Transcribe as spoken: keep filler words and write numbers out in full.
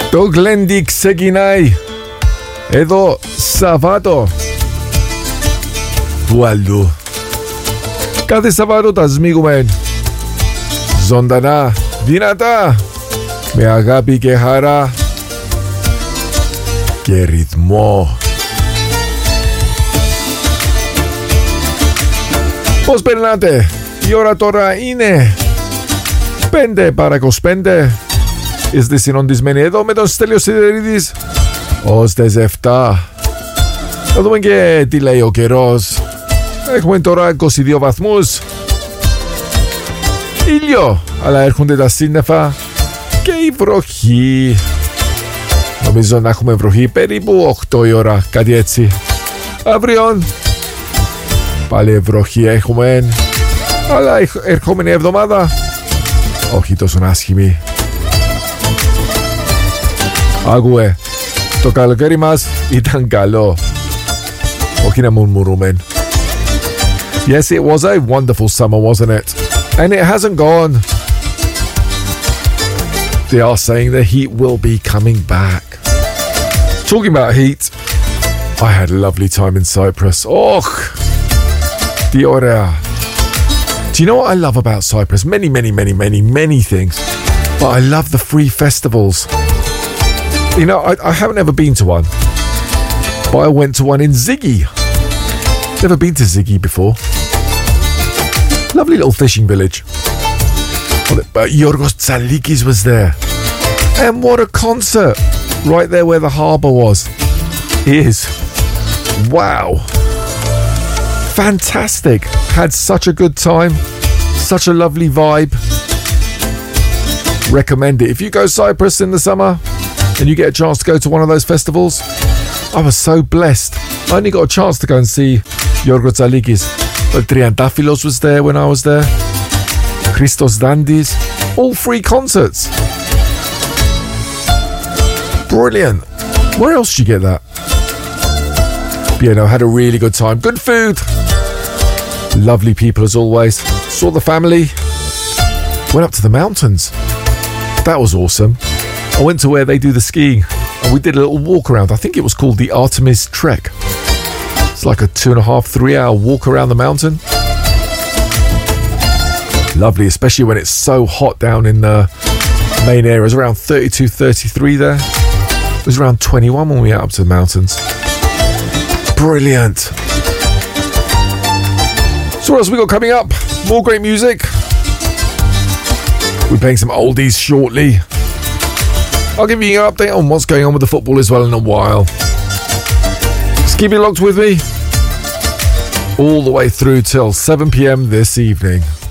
Το γλέντι ξεκινάει εδώ Σαββάτο. Πού αλλού? Κάθε Σαββάτο τα σμίγουμε ζωντανά, δυνατά, με αγάπη και χαρά και ρυθμό. Πώς περνάτε? Η ώρα τώρα είναι πέντε παρά είκοσι πέντε. Είστε συνοντισμένοι εδώ με τον Στέλιο Σιδερίδης ως τις επτά. Θα δούμε και τι λέει ο καιρός. Έχουμε τώρα είκοσι δύο βαθμούς, ήλιο, αλλά έρχονται τα σύννεφα και η βροχή. Νομίζω να έχουμε βροχή περίπου οκτώ η ώρα, κάτι έτσι. Αύριο πάλι βροχή έχουμε, αλλά η ερχόμενη εβδομάδα όχι τόσο άσχημη. Άκουε, το καλοκαίρι μας ήταν καλό, όχι να μουρμουρούμε. Yes, it was a wonderful summer, wasn't it? And it hasn't gone. They are saying the heat will be coming back. Talking about heat, I had a lovely time in Cyprus. Oh, the ωραία. Do you know what I love about Cyprus? Many, many, many, many, many things. But I love the free festivals. You know, I, I haven't ever been to one. But I went to one in Ziggy. Never been to Ziggy before. Lovely little fishing village. But Yorgos Tsalikis was there. And what a concert. Right there where the harbour was. Is. Wow. Fantastic. Had such a good time. Such a lovely vibe. Recommend it. If you go Cyprus in the summer and you get a chance to go to one of those festivals, I was so blessed. I only got a chance to go and see Yorgos Tsalikis. But Triantafylos was there when I was there. Christos Dandis. All free concerts. Brilliant. Where else did you get that? But yeah, no, I had a really good time. Good food. Lovely people as always. Saw the family. Went up to the mountains. That was awesome. I went to where they do the skiing and we did a little walk around. I think it was called the Artemis Trek. It's like a two and a half, three hour walk around the mountain. Lovely, especially when it's so hot down in the main area. It was around thirty-two, thirty-three there. It was around twenty-one when we went up to the mountains. Brilliant. So what else we got coming up? More great music. We're playing some oldies shortly. I'll give you an update on what's going on with the football as well in a while. Just keep it locked with me all the way through till seven p.m. this evening.